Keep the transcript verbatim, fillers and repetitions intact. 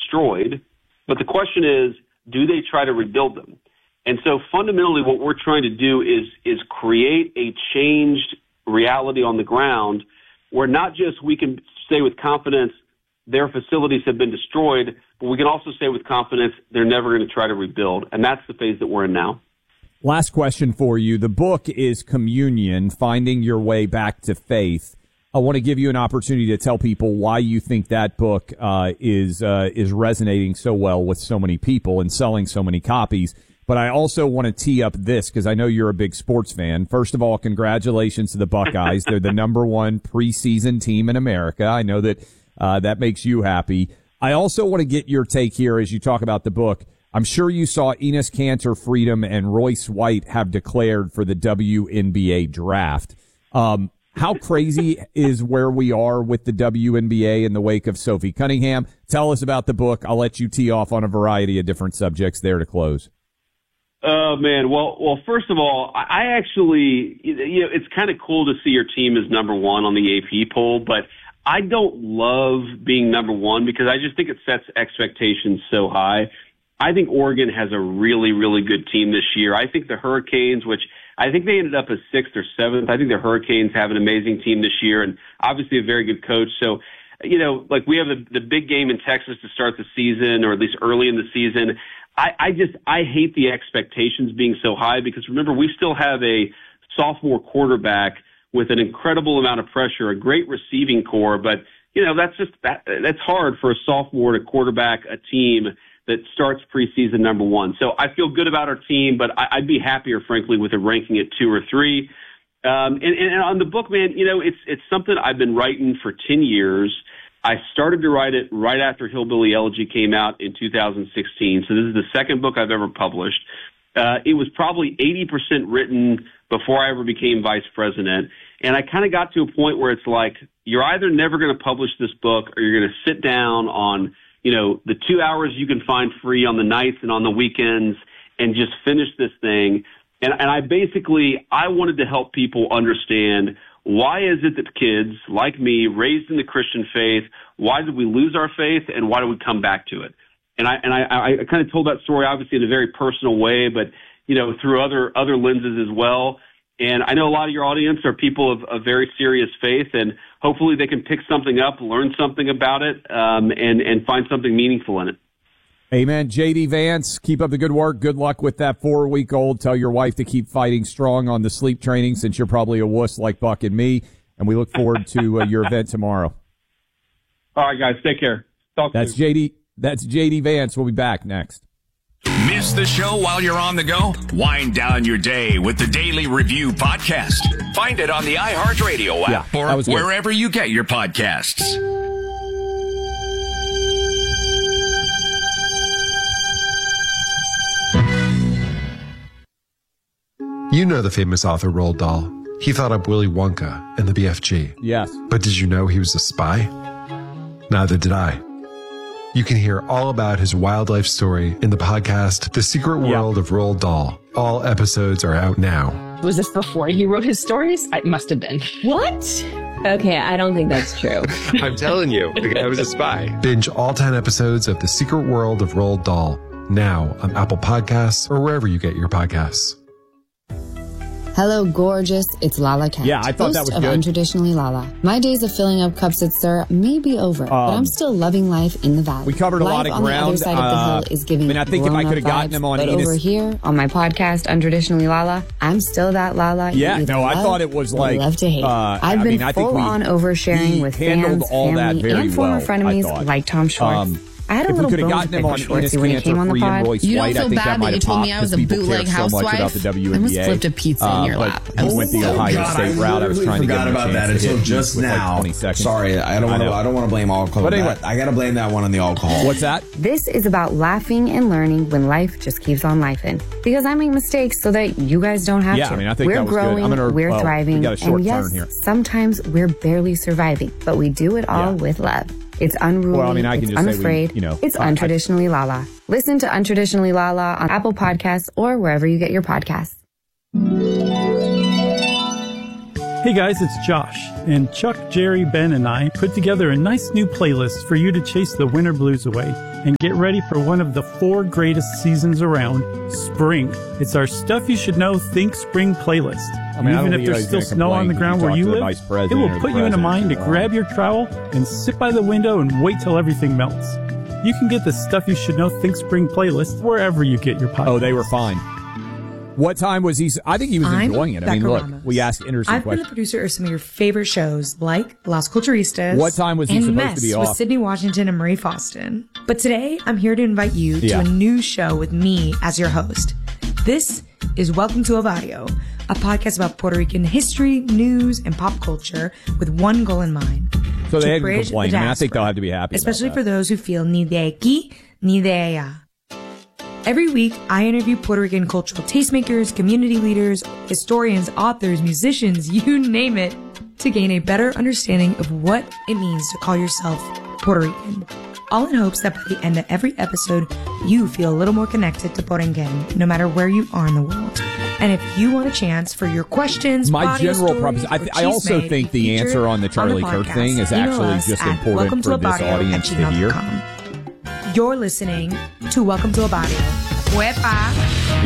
destroyed, but the question is, do they try to rebuild them? And so fundamentally what we're trying to do is is create a changed reality on the ground where not just we can say with confidence their facilities have been destroyed, but we can also say with confidence they're never going to try to rebuild. And that's the phase that we're in now. Last question for you. The book is Communion, Finding Your Way Back to Faith. I want to give you an opportunity to tell people why you think that book uh, is uh, is resonating so well with so many people and selling so many copies. But I also want to tee up this because I know you're a big sports fan. First of all, congratulations to the Buckeyes. They're the number one preseason team in America. I know that uh, that makes you happy. I also want to get your take here as you talk about the book. I'm sure you saw Enes Kanter Freedom and Royce White have declared for the W N B A draft. Um, how crazy is where we are with the W N B A in the wake of Sophie Cunningham? Tell us about the book. I'll let you tee off on a variety of different subjects there to close. Oh, man. Well, well, first of all, I actually, you know, it's kind of cool to see your team as number one on the A P poll, but I don't love being number one because I just think it sets expectations so high. I think Oregon has a really, really good team this year. I think the Hurricanes, which I think they ended up as sixth or seventh, I think the Hurricanes have an amazing team this year and obviously a very good coach. So, you know, like we have the, the big game in Texas to start the season, or at least early in the season. I, I just, I hate the expectations being so high because remember, we still have a sophomore quarterback with an incredible amount of pressure, a great receiving core, but, you know, that's just, that, that's hard for a sophomore to quarterback a team that starts preseason number one. So I feel good about our team, but I, I'd be happier, frankly, with it ranking at two or three. Um, and, and on the book, man, you know, it's, it's something I've been writing for ten years. I started to write it right after Hillbilly Elegy came out in two thousand sixteen. So this is the second book I've ever published. Uh, it was probably eighty percent written before I ever became vice president. And I kind of got to a point where it's like, you're either never going to publish this book or you're going to sit down on, you know, the two hours you can find free on the nights and on the weekends and just finish this thing. And, and I basically, I wanted to help people understand, why is it that kids like me, raised in the Christian faith, why did we lose our faith and why do we come back to it? And I and I, I kind of told that story obviously in a very personal way, but you know, through other other lenses as well. And I know a lot of your audience are people of, of very serious faith, and hopefully they can pick something up, learn something about it, um, and and find something meaningful in it. Amen. J D Vance, keep up the good work. Good luck with that four-week-old. Tell your wife to keep fighting strong on the sleep training since you're probably a wuss like Buck and me. And we look forward to uh, your event tomorrow. All right, guys. Take care. Talk That's soon. J D. That's J D Vance. We'll be back next. Miss the show while you're on the go? Wind down your day with the Daily Review Podcast. Find it on the iHeartRadio app Yeah, or wherever you get your podcasts. You know the famous author Roald Dahl. He thought up Willy Wonka and the B F G. Yes. But did you know he was a spy? Neither did I. You can hear all about his wildlife story in the podcast, The Secret World yeah. of Roald Dahl. All episodes are out now. Was this before he wrote his stories? It must have been. What? Okay, I don't think that's true. I'm telling you, the guy was a spy. Binge all ten episodes of The Secret World of Roald Dahl now on Apple Podcasts or wherever you get your podcasts. Hello, gorgeous. It's Lala Kent. Yeah, I thought that was of good. Untraditionally Lala. My days of filling up cups at Sir may be over, um, but I'm still loving life in the valley. We covered a life lot of on ground. the other side uh, of the hill is giving I mean, I think if I could have gotten him on but Enes, over here on my podcast, Untraditionally Lala, I'm still that Lala. Yeah, no, I thought it was like love to hate. Uh, I've I been mean, I think full we, on oversharing with fans, all family, that very and former well, frenemies like Tom Schwartz. Um, I had a if little we could have bone gotten to him pick on with Schwartzy Enes when he came on the Kanter, pod. Royce You don't White, feel I think bad that that you told me I was a bootleg housewife? So about the W N B A. I almost flipped a pizza uh, in your lap. He went the oh, Ohio God, State I route. I was trying to get him about a that chance to until hit just with now. Like twenty seconds. Sorry, I don't want to. I don't want to blame alcohol. But anyway, I got to blame that one on the alcohol. What's that? This is about laughing and learning when life just keeps on lifing. Because I make mistakes so that you guys don't have yeah, to. I mean, I think we're that was growing, good. I'm gonna, we're well, thriving, we got a short and yes, turn here. sometimes we're barely surviving, but we do it all Yeah. with love. It's unruly, Well, I mean, I can it's just say we, unafraid, you know, it's I- Untraditionally Lala. Listen to Untraditionally Lala on Apple Podcasts or wherever you get your podcasts. Hey guys, it's Josh, and Chuck, Jerry, Ben, and I put together a nice new playlist for you to chase the winter blues away and get ready for one of the four greatest seasons around, spring. It's our Stuff You Should Know Think Spring playlist. I mean, and even if there's still snow on the ground where you live, it will put you in a mind to grab your trowel and sit by the window and wait till everything melts. You can get the Stuff You Should Know Think Spring playlist wherever you get your podcasts. Oh, they were fine. What time was he? I think he was I'm enjoying it. I mean, Becca look, Ramos. we asked interesting I've questions. been the producer of some of your favorite shows, like Las Culturistas. What time was he and supposed Mess to be with off? Sydney Washington and Marie Faustin. But today, I'm here to invite you Yeah. to a new show with me as your host. This is Welcome to El Barrio, a podcast about Puerto Rican history, news, and pop culture with one goal in mind. So to they hadn't bridge complained. the I mean, I think diaspora, they'll have to be happy about especially that. for those who feel ni de aquí, ni de allá. Every week, I interview Puerto Rican cultural tastemakers, community leaders, historians, authors, musicians, you name it, to gain a better understanding of what it means to call yourself Puerto Rican. All in hopes that by the end of every episode, you feel a little more connected to Puerto-Rican, no matter where you are in the world. And if you want a chance for your questions, My audio general stories, proposition, I, or th- I also chisme think to be the featured answer on the Charlie on Kirk podcast, thing is email actually us just at important welcome for to this Abarrio audience at to gmail hear. dot com. You're listening to Welcome to El Barrio. Huepa.